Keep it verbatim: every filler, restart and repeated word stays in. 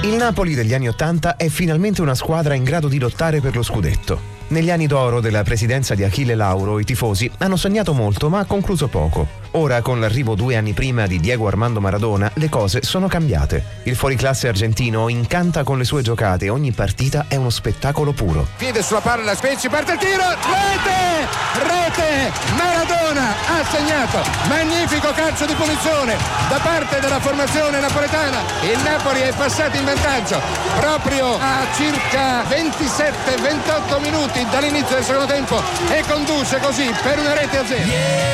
Il Napoli degli anni Ottanta è finalmente una squadra in grado di lottare per lo scudetto. Negli anni d'oro della presidenza di Achille Lauro i tifosi hanno sognato molto ma concluso poco. Ora, con l'arrivo due anni prima di Diego Armando Maradona, le cose sono cambiate. Il fuoriclasse argentino incanta con le sue giocate e ogni partita è uno spettacolo puro. Piede sulla palla, Spezzi, parte il tiro, rete! Rete! Maradona ha segnato! Magnifico calcio di punizione da parte della formazione napoletana. Il Napoli è passato in vantaggio proprio a circa ventisette ventotto minuti dall'inizio del secondo tempo e conduce così per una rete a zero. Yeah!